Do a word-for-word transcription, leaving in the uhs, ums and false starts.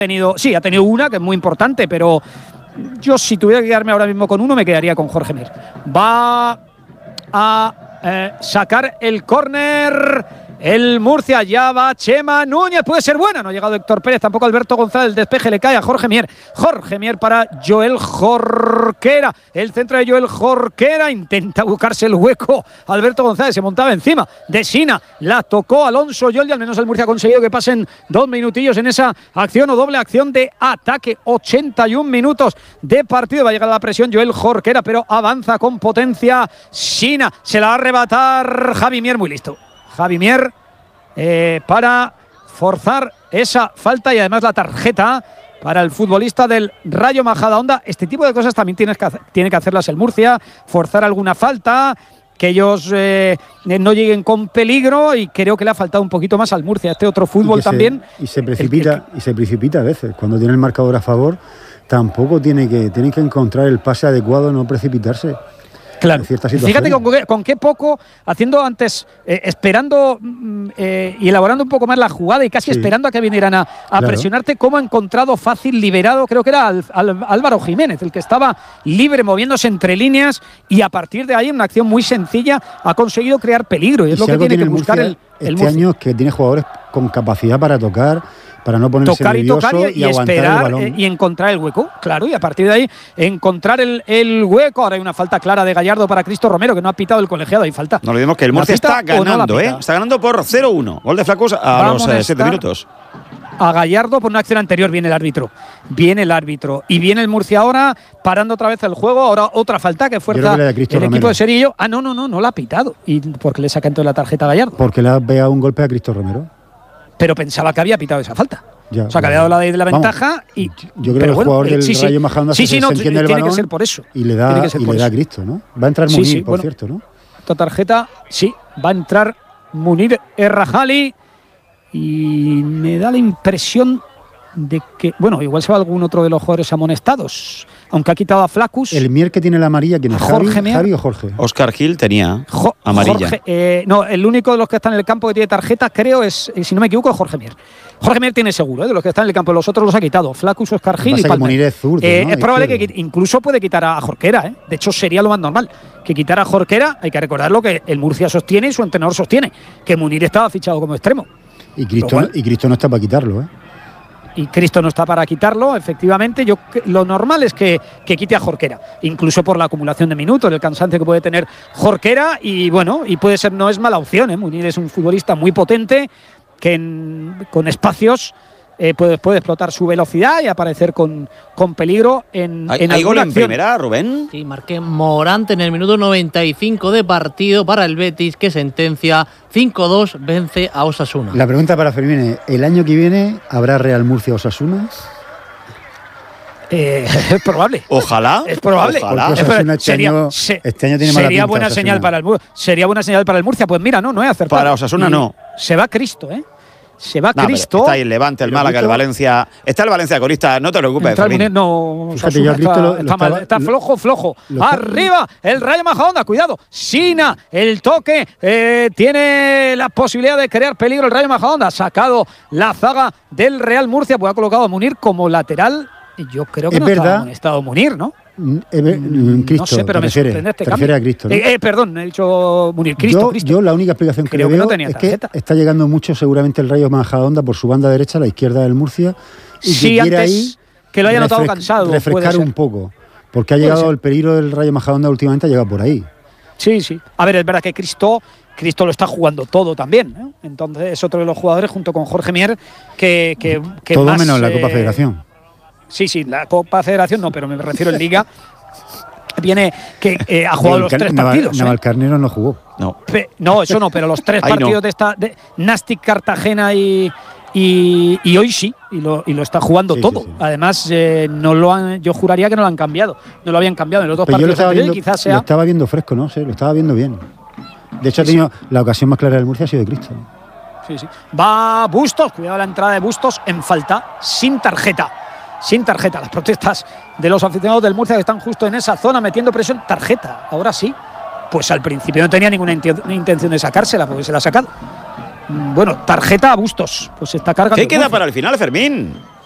tenido, sí, ha tenido una que es muy importante, pero yo si tuviera que quedarme ahora mismo con uno me quedaría con Jorge Mier. Va a eh, sacar el córner el Murcia, ya va Chema Núñez, puede ser buena, no ha llegado Héctor Pérez, tampoco Alberto González, el despeje le cae a Jorge Mier. Jorge Mier para Joel Jorquera, el centro de Joel Jorquera, intenta buscarse el hueco Alberto González, se montaba encima de Sina, la tocó Alonso Yoldi, al menos el Murcia ha conseguido que pasen dos minutillos en esa acción o doble acción de ataque. Ochenta y un minutos de partido, va a llegar a la presión Joel Jorquera, pero avanza con potencia Sina, se la va a arrebatar Javi Mier, muy listo Javi Mier eh, para forzar esa falta y además la tarjeta para el futbolista del Rayo Majadahonda. Este tipo de cosas también tienes que hacer, tiene que hacerlas el Murcia, forzar alguna falta, que ellos eh, no lleguen con peligro, y creo que le ha faltado un poquito más al Murcia este otro fútbol y también. Se, y se precipita, el, el, y se precipita a veces, cuando tiene el marcador a favor, tampoco tiene que, tiene que encontrar el pase adecuado, no precipitarse. Claro, fíjate con, con qué poco, haciendo antes, eh, esperando eh, y elaborando un poco más la jugada y casi sí. esperando a que vinieran a, a claro. presionarte, cómo ha encontrado fácil, liberado, creo que era al, al, Álvaro Jiménez, el que estaba libre, moviéndose entre líneas, y a partir de ahí, en una acción muy sencilla, ha conseguido crear peligro, y, y es si lo que tiene que buscar Murcia, el, el Este Murcia. año que tiene jugadores con capacidad para tocar, para no ponerse tocar y nervioso tocar y, y, y esperar eh, y encontrar el hueco, claro, y a partir de ahí encontrar el, el hueco. Ahora hay una falta clara de Gallardo para Cristo Romero, que no ha pitado el colegiado, hay falta. No olvidemos que el Murcia está ganando, no ¿eh? Está ganando por cero uno. Gol de Flacos a Vamos los siete minutos. A Gallardo por una acción anterior, viene el árbitro. Viene el árbitro. Y viene el Murcia ahora, parando otra vez el juego. Ahora otra falta que fuerza que el Romero. Equipo de Serillo. Ah, no, no, no, no la ha pitado. ¿Y por qué le saca entonces la tarjeta a Gallardo? Porque le ha pegado un golpe a Cristo Romero. Pero pensaba que había pitado esa falta. Ya, o sea, que había dado la de la ventaja. Y, yo creo que el bueno, jugador del sí, Rayo Majadahonda sí, se, sí, no, se entiende el tiene balón que ser por eso. Y le da, y le da a Cristo, ¿no? Va a entrar Munir, sí, sí, por bueno, cierto, ¿no? Esta tarjeta, sí, va a entrar Munir Errajali. Y me da la impresión de que, bueno, igual se va algún otro de los jugadores amonestados, aunque ha quitado a Flacus. El Mier que tiene la amarilla, ¿quién es? Jorge Javi, Mier. Javi o Jorge. Oscar Gil tenía jo amarilla. Jorge, eh, no, el único de los que están en el campo que tiene tarjeta, creo, es, si no me equivoco, es Jorge Mier. Jorge Mier tiene seguro, ¿eh? De los que están en el campo, los otros los ha quitado. Flacus, Oscar Gil y Palmer. Es, zurdo, eh, ¿no? es probable que incluso puede quitar a Jorquera, ¿eh? De hecho, sería lo más normal que quitara a Jorquera. Hay que recordar lo que el Murcia sostiene y su entrenador sostiene, que Munir estaba fichado como extremo. Y Cristo, bueno, y Cristo no está para quitarlo, ¿eh? Y Cristo no está para quitarlo, efectivamente. Yo lo normal es que, que quite a Jorquera, incluso por la acumulación de minutos, el cansancio que puede tener Jorquera, y bueno, y puede ser, no es mala opción, ¿eh? Munir es un futbolista muy potente que en, con espacios eh, puede, puede explotar su velocidad y aparecer con, con peligro en, ¿Hay, en ¿hay gol en acción. primera, Rubén? Sí, marqué Morante en el minuto noventa y cinco de partido para el Betis, que sentencia cinco dos, vence a Osasuna. La pregunta para Fermín es, ¿el año que viene habrá Real Murcia Osasuna? Eh, es probable. Ojalá. Es probable. Ojalá. Es probable. Este, sería, año, se, este año tiene mala sería pinta, buena Osasuna. señal para el sería buena señal para el Murcia. Pues mira, no, no he acertado. Para Osasuna y no. Se va Cristo, ¿eh? Se va no, Cristo. Está ahí el Levante, el Málaga, el Valencia. Está el Valencia colista, no te preocupes. Munir, no, Fíjate, yo a Cristo está, lo, lo está, estaba, mal, está flojo, flojo. Lo, Arriba, el Rayo Majadahonda, cuidado. Sina, el toque. Eh, tiene la posibilidad de crear peligro el Rayo Majadahonda. Ha sacado la zaga del Real Murcia, pues ha colocado a Munir como lateral. Yo creo que es no verdad. estaba amonestado Munir, ¿no? Eh, Cristo, no sé, pero me refiere, sorprende este refiere cambio. a Cristo, ¿no? Eh, eh, perdón, he dicho Munir, Cristo, yo, Cristo. Yo la única explicación que creo le veo que no es tarjeta. que está llegando mucho seguramente el Rayo Majadahonda por su banda derecha, a la izquierda del Murcia, y sí, que quiere antes ahí que lo haya notado cansado. refrescar un poco, porque ha llegado el peligro del Rayo Majadahonda últimamente, ha llegado por ahí. Sí, sí. A ver, es verdad que Cristo, Cristo lo está jugando todo también, ¿no? Entonces es otro de los jugadores junto con Jorge Mier que, que, que todo más, menos la Copa eh, Federación. Sí, sí, la Copa Federación no, pero me refiero en Liga. Viene que eh, ha jugado los tres Naval, partidos. Navalcarnero ¿eh? no jugó. No. Pe, no, eso no, pero los tres Ahí partidos no. de esta de Nastic, Cartagena y, y, y hoy sí, y lo, y lo está jugando sí, todo. Sí, sí. Además, eh, no lo han, yo juraría que no lo han cambiado. No lo habían cambiado en los dos Pero partidos yo lo estaba, viendo, quizás sea. lo estaba viendo fresco, ¿no? Sí, lo estaba viendo bien. De hecho, sí, ha tenido sí. la ocasión más clara del Murcia ha sido de Cristo. Sí, sí. Va Bustos, cuidado la entrada de Bustos en falta, sin tarjeta. Sin tarjeta, las protestas de los aficionados del Murcia que están justo en esa zona metiendo presión. Tarjeta, ahora sí. Pues al principio no tenía ninguna intención de sacársela porque se la ha sacado. Bueno, tarjeta a Bustos. Pues está cargando. ¿Qué queda para el final, Fermín?